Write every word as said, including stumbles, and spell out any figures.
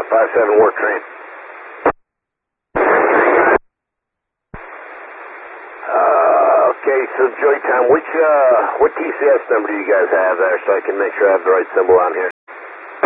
five seven Ward train. Uh, okay, so Joytown, which, uh, what T C S number do you guys have there so I can make sure I have the right symbol on here?